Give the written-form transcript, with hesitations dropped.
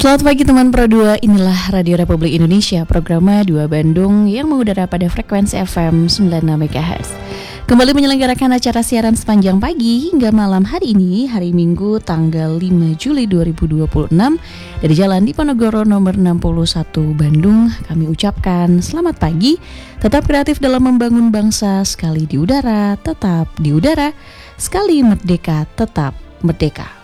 Selamat pagi teman Pro 2, inilah Radio Republik Indonesia, program 2 Bandung yang mengudara pada frekuensi FM 96 MHz. Kembali menyelenggarakan acara siaran sepanjang pagi hingga malam hari ini, hari Minggu tanggal 5 Juli 2026 dari Jalan Diponegoro nomor 61 Bandung. Kami ucapkan selamat pagi, tetap kreatif dalam membangun bangsa, sekali di udara, tetap di udara, sekali merdeka, tetap merdeka.